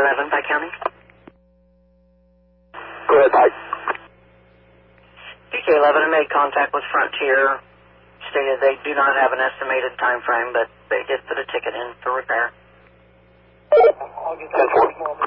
PK11, Pike County. Go ahead, Mike. PK11 made contact with Frontier, stated they do not have an estimated time frame, but they did put a ticket in for repair. I'll get that for you.